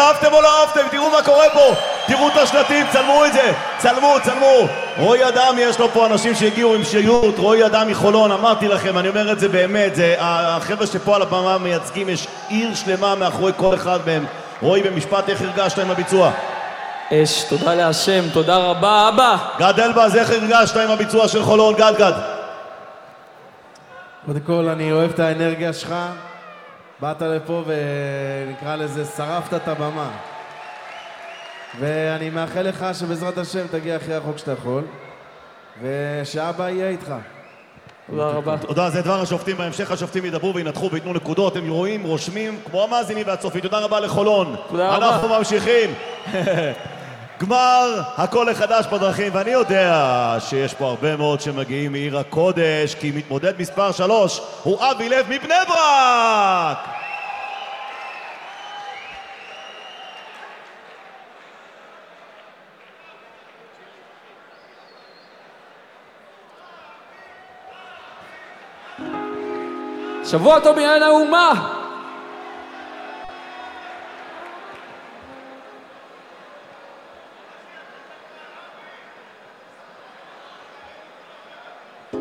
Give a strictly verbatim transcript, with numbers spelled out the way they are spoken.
אהבתם או לא אהבתם, תראו מה קורה פה, תראו את השלטים, צלמו את זה, צלמו, צלמו. רועי אדם, יש לו פה אנשים שהגיעו עם שירות, רועי אדם מחולון, אמרתי לכם, אני אומר את זה באמת, זה, החבר'ה שפה על הבמה מייצגים, יש עיר שלמה מאחורי כל אחד מהם. רועי, במשפט, איך הרגשת עם הביצוע? אש, תודה להשם, תודה רבה, אבא. גד אלבז, איך הרגשת עם הביצוע של חולון? גד, גד. קודם כל, אני אוהב את האנרגיה שלך. באת לפה ונקרא לזה, שרפת את הבמה. ואני מאחל לך שבעזרת השם תגיע הכי רחוק שאתה יכול, ושאבא יהיה איתך. תודה רבה. תודה, זה דבר השופטים, בהמשך השופטים ידברו וינתחו ויתנו נקודות, הם רואים, רושמים, כמו המאזינים והצופים. תודה רבה לחולון. תודה רבה. אנחנו ממשיכים. גמר הכל החדש בדרכים, ואני יודע שיש פה הרבה מאוד שמגיעים מעיר הקודש, כי מתמודד מספר שלוש הוא אבי לב מבני ברק. שבוע טוב בעניין האומה.